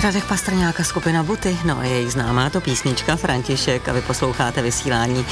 Radek Pastrňák, skupina Buty, no a jejich známá to písnička František a vy posloucháte vysílání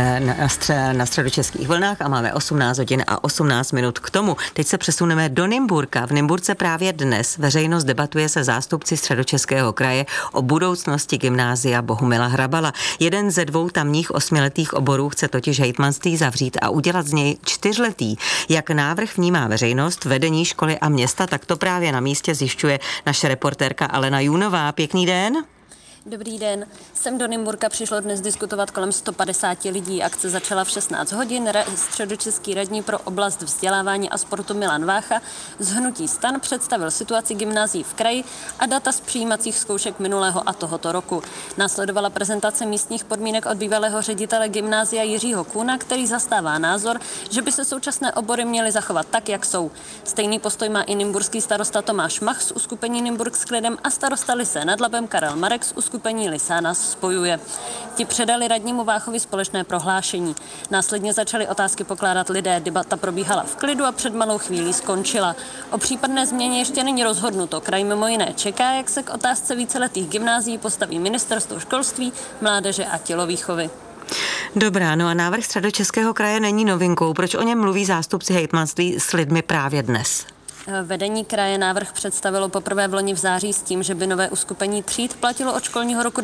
na středočeských vlnách a máme 18 hodin a 18 minut k tomu. Teď se přesuneme do Nymburka. V Nymburce právě dnes veřejnost debatuje se zástupci Středočeského kraje o budoucnosti gymnázia Bohumila Hrabala. Jeden ze dvou tamních 8letých oborů chce totiž hejtmanství zavřít a udělat z něj 4letý. Jak návrh vnímá veřejnost, vedení školy a města, tak to právě na místě zjišťuje naše reportérka Alena Junová. Pěkný den. Dobrý den. Sem do Nymburka přišlo dnes diskutovat kolem 150 lidí. Akce začala v 16 hodin. Středočeský radní pro oblast vzdělávání a sportu Milan Vácha z hnutí STAN představil situaci gymnázií v kraji a data z přijímacích zkoušek minulého a tohoto roku. Následovala prezentace místních podmínek od bývalého ředitele gymnázia Jiřího Kůna, který zastává názor, že by se současné obory měly zachovat tak, jak jsou. Stejný postoj má i nymburský starosta Tomáš Mach z uskupení Nymburk s klidem a starosta Lysé nad Labem Karel Marek z uskupení Lysá nás spojuje. Ti předali radnímu Váchovi společné prohlášení. Následně začali otázky pokládat lidé. Debata probíhala v klidu a před malou chvílí skončila. O případné změně ještě není rozhodnuto. Kraj mimo jiné čeká, jak se k otázce víceletých gymnázií postaví ministerstvo školství, mládeže a tělovýchovy. Dobrá, no a návrh Středočeského kraje není novinkou. Proč o něm mluví zástupci hejtmanství s lidmi právě dnes? Vedení kraje návrh představilo poprvé v loni v září s tím, že by nové uskupení tříd platilo od školního roku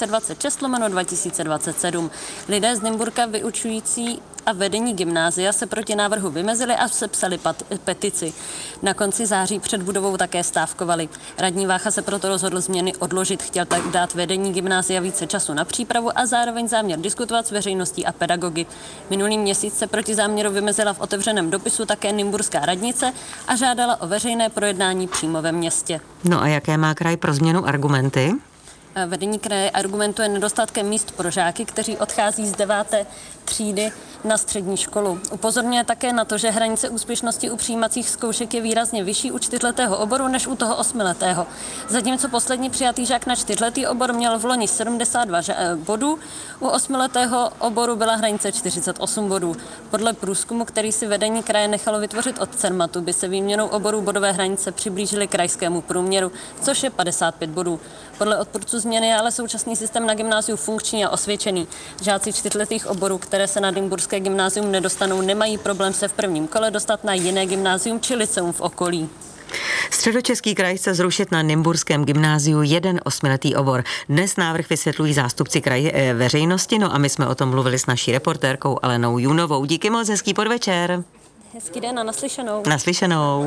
2026/2027. Lidé z Nymburka vyučující a vedení gymnázia se proti návrhu vymezili a sepsali petici. Na konci září před budovou také stávkovali. Radní Vácha se proto rozhodl změny odložit. Chtěl tak dát vedení gymnázia více času na přípravu a zároveň záměr diskutovat s veřejností a pedagogy. Minulý měsíc se proti záměru vymezila v otevřeném dopisu také nymburská radnice a žádala o veřejné projednání přímo ve městě. No a jaké má kraj pro změnu argumenty? Vedení kraje argumentuje nedostatkem míst pro žáky, kteří odchází z 9. třídy na střední školu. Upozorňuje také na to, že hranice úspěšnosti u přijímacích zkoušek je výrazně vyšší u 4letého oboru než u toho 8letého. Zatímco poslední přijatý žák na 4letý obor měl v loni 72 bodů, u 8letého oboru byla hranice 48 bodů. Podle průzkumu, který si vedení kraje nechalo vytvořit od Cermatu, by se výměnou oborů bodové hranice přiblížily krajskému průměru, což je 55 bodů. Podle odpůrců změny je ale současný systém na gymnáziu funkční a osvědčený. Žáci 4letých oborů, které se na nymburské gymnázium nedostanou, nemají problém se v prvním kole dostat na jiné gymnázium či lyceum v okolí. Středočeský kraj chce zrušit na nymburském gymnáziu jeden 8letý obor. Dnes návrh vysvětlují zástupci kraje veřejnosti, no a my jsme o tom mluvili s naší reportérkou Alenou Junovou. Díky moc, hezký podvečer. Hezký den a naslyšenou. Naslyšenou.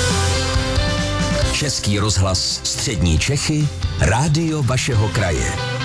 Český rozhlas Střední Čechy, rádio vašeho kraje.